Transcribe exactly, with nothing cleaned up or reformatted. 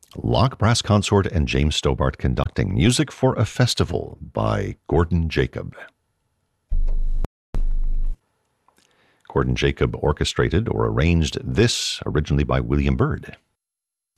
Locke Brass Consort and James Stobart conducting Music for a Festival by Gordon Jacob. Gordon Jacob orchestrated or arranged this, originally by William Byrd.